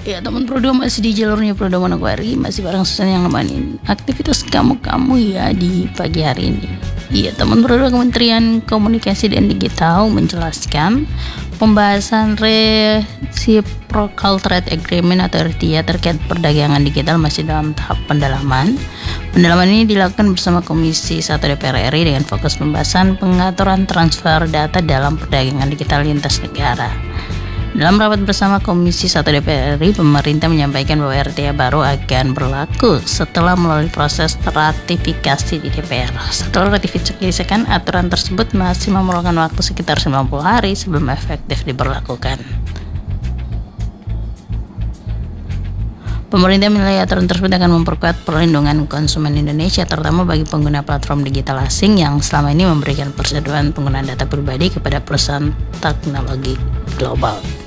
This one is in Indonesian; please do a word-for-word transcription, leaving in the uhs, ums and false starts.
Ya teman Prodo masih di jalurnya Prodo Manokwari, masih bareng Susan yang nemenin aktivitas kamu-kamu ya di pagi hari ini. Iya teman Prodo, Kementerian Komunikasi dan Digital menjelaskan pembahasan Reciprocal Trade Agreement atau R T A terkait perdagangan digital masih dalam tahap pendalaman. Pendalaman ini dilakukan bersama Komisi satu D P R R I dengan fokus pembahasan pengaturan transfer data dalam perdagangan digital lintas negara. Dalam rapat bersama Komisi satu D P R R I, pemerintah menyampaikan bahwa R T A baru akan berlaku setelah melalui proses ratifikasi di D P R. Setelah ratifikasikan, aturan tersebut masih memerlukan waktu sekitar sembilan puluh hari sebelum efektif diberlakukan. Pemerintah menilai aturan tersebut akan memperkuat perlindungan konsumen Indonesia, terutama bagi pengguna platform digital asing yang selama ini memberikan persetujuan penggunaan data pribadi kepada perusahaan teknologi global.